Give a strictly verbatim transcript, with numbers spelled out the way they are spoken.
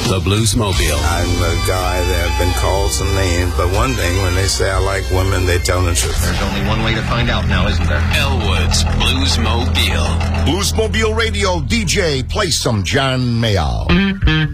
The Bluesmobile. I'm a guy that have been called some names, but one thing, when they say I like women, they tell the truth. There's only one way to find out now, isn't there? Elwood's Bluesmobile. Bluesmobile Radio D J, play some John Mayall.